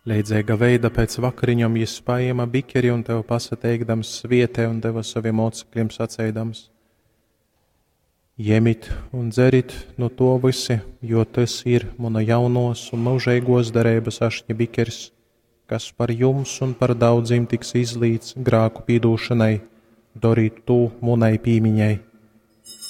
Leidzēga veida pēc vakariņam jis paēma bikeri un tev pasateikdams svietē un deva saviem mocekļiem sacēdams: Jemit un dzerit no to visi, jo tas ir mana jaunos un mūžeigos derības ašņa bikeris, kas par jums un par daudziem tiks izlīts grāku pīdūšanai, darīt to munai pīmiņai.